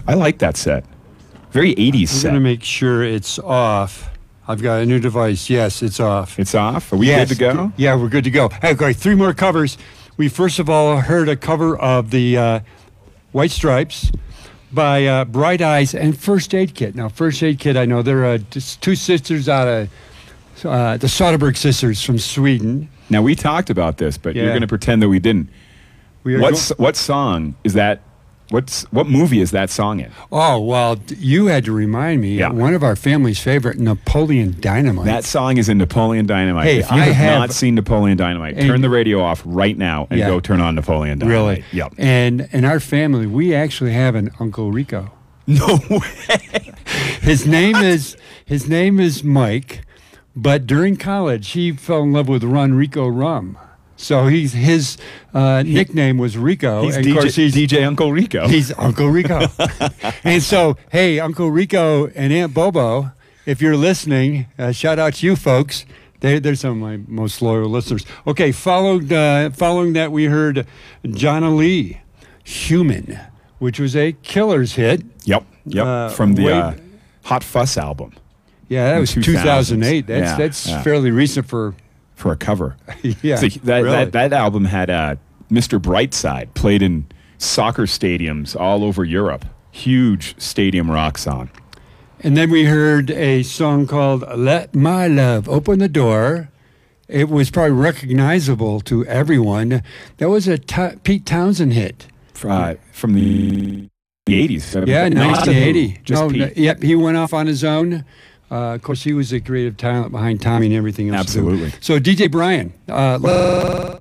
I like that set. Very 80s I'm set. going to make sure it's off. I've got a new device. Yes, it's off. It's off? Are we good to go? Yeah, we're good to go. Hey, okay, 3 more covers. We first of all heard a cover of the White Stripes by Bright Eyes and First Aid Kit. Now, First Aid Kit, I know they're just 2 sisters out of the Soderbergh sisters from Sweden. Now, we talked about this, but Yeah. you're going to pretend that we didn't. What song is that? What movie is that song in? Oh, well, you had to remind me. Yeah. One of our family's favorite, Napoleon Dynamite. That song is in Napoleon Dynamite. Hey, if you have not seen Napoleon Dynamite, turn the radio off right now and go turn on Napoleon Dynamite. Really? Yep. And in our family, we actually have an Uncle Rico. No way. His name is Mike, but during college he fell in love with Run Rico Rum. So his nickname was Rico. He's and DJ, of course DJ Uncle Rico. He's Uncle Rico. And so, hey, Uncle Rico and Aunt Bobo, if you're listening, shout out to you folks. They're some of my most loyal listeners. Okay, following that, we heard Jonna Lee, Human, which was a Killers hit. Yep. From the Hot Fuss album. Yeah, that was 2008. That's yeah. fairly recent for a cover. Yeah, so really. that album had Mr. Brightside played in soccer stadiums all over Europe. Huge stadium rock song. And then we heard a song called Let My Love Open the Door. It was probably recognizable to everyone. That was a Pete Townsend hit. From the 80s. Yeah, 1980. Just Pete. Yep, he went off on his own. Of course, he was the creative talent behind Tommy and everything else. Absolutely. So, DJ Brian,